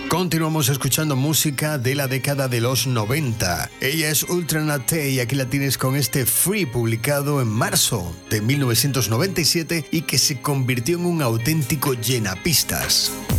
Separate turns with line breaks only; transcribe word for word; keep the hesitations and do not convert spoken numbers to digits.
Continuamos escuchando música de la década de los noventa. Ella es Ultra Naté y aquí la tienes con este Free, publicado en marzo de mil novecientos noventa y siete y que se convirtió en un auténtico llenapistas.